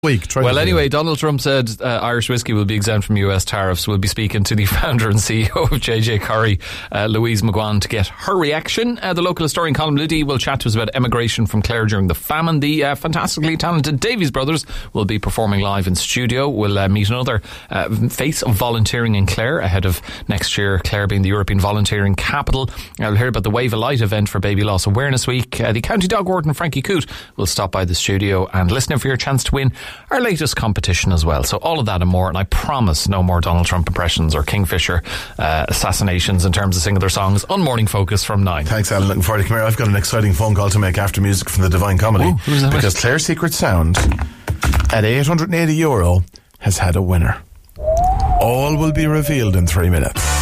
week. Anyway, Donald Trump said Irish whiskey will be exempt from US tariffs. We'll be speaking to the founder and CEO of JJ Curry, Louise McGuan, to get her reaction. The local historian Colin Liddy will chat to us about emigration from Clare during the famine. The fantastically talented Davies brothers will be performing live in studio. We'll meet another face of volunteering in Clare ahead of next year, Clare being the European volunteering capital. We'll hear about the Wave a Light event for Baby Loss Awareness Week. The County Dog Warden Frankie Coote will stop by the studio and listen for your chance to win our latest competition as well. So all of that and more, and I promise no more Donald Trump impressions or Kingfisher assassinations in terms of singing their songs on Morning Focus from 9. Thanks, Alan. Looking forward to come here. I've got an exciting phone call to make after music from the Divine Comedy. Ooh, who's that because Clare's Secret Sound at €880 has had a winner. All will be revealed in 3 minutes.